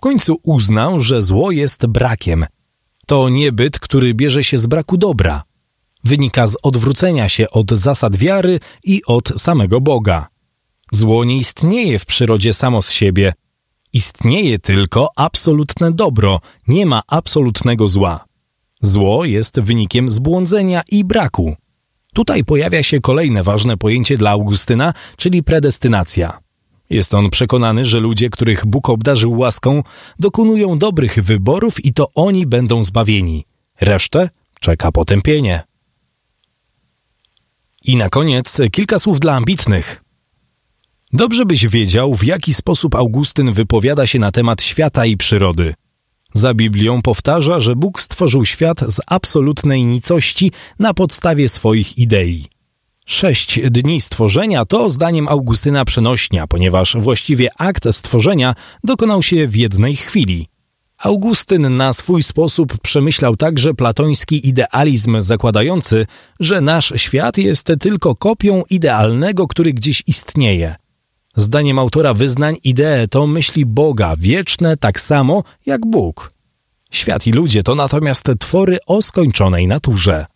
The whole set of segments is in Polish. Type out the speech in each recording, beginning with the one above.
końcu uznał, że zło jest brakiem. To nie byt, który bierze się z braku dobra. Wynika z odwrócenia się od zasad wiary i od samego Boga. Zło nie istnieje w przyrodzie samo z siebie. Istnieje tylko absolutne dobro, nie ma absolutnego zła. Zło jest wynikiem zbłądzenia i braku. Tutaj pojawia się kolejne ważne pojęcie dla Augustyna, czyli predestynacja. Jest on przekonany, że ludzie, których Bóg obdarzył łaską, dokonują dobrych wyborów i to oni będą zbawieni. Resztę czeka potępienie. I na koniec kilka słów dla ambitnych. Dobrze byś wiedział, w jaki sposób Augustyn wypowiada się na temat świata i przyrody. Za Biblią powtarza, że Bóg stworzył świat z absolutnej nicości na podstawie swoich idei. 6 dni stworzenia to zdaniem Augustyna przenośnia, ponieważ właściwie akt stworzenia dokonał się w jednej chwili. Augustyn na swój sposób przemyślał także platoński idealizm zakładający, że nasz świat jest tylko kopią idealnego, który gdzieś istnieje. Zdaniem autora wyznań idee to myśli Boga, wieczne tak samo jak Bóg. Świat i ludzie to natomiast twory o skończonej naturze.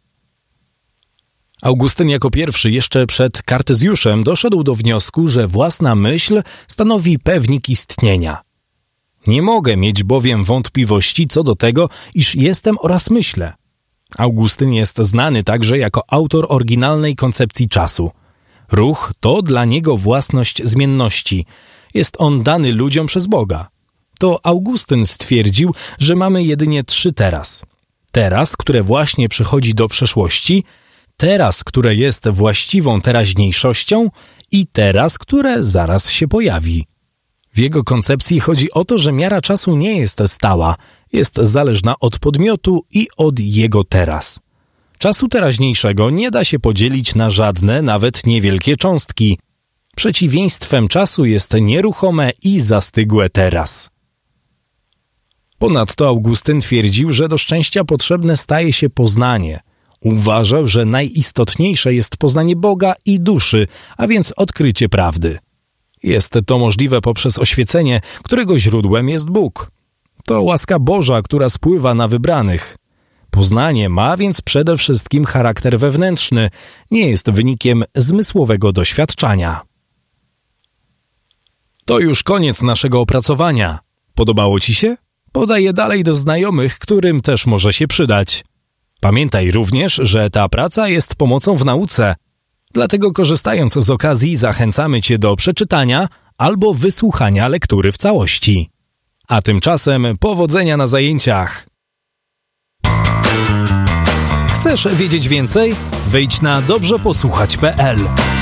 Augustyn jako pierwszy jeszcze przed Kartezjuszem doszedł do wniosku, że własna myśl stanowi pewnik istnienia. Nie mogę mieć bowiem wątpliwości co do tego, iż jestem oraz myślę. Augustyn jest znany także jako autor oryginalnej koncepcji czasu. Ruch to dla niego własność zmienności. Jest on dany ludziom przez Boga. To Augustyn stwierdził, że mamy jedynie 3 teraz. Teraz, które właśnie przychodzi do przeszłości, teraz, które jest właściwą teraźniejszością i teraz, które zaraz się pojawi. W jego koncepcji chodzi o to, że miara czasu nie jest stała, jest zależna od podmiotu i od jego teraz. Czasu teraźniejszego nie da się podzielić na żadne, nawet niewielkie cząstki. Przeciwieństwem czasu jest nieruchome i zastygłe teraz. Ponadto Augustyn twierdził, że do szczęścia potrzebne staje się poznanie. Uważał, że najistotniejsze jest poznanie Boga i duszy, a więc odkrycie prawdy. Jest to możliwe poprzez oświecenie, którego źródłem jest Bóg. To łaska Boża, która spływa na wybranych. Poznanie ma więc przede wszystkim charakter wewnętrzny, nie jest wynikiem zmysłowego doświadczenia. To już koniec naszego opracowania. Podobało Ci się? Podaj je dalej do znajomych, którym też może się przydać. Pamiętaj również, że ta praca jest pomocą w nauce. Dlatego korzystając z okazji zachęcamy Cię do przeczytania albo wysłuchania lektury w całości. A tymczasem powodzenia na zajęciach! Chcesz wiedzieć więcej? Wejdź na dobrzeposłuchać.pl.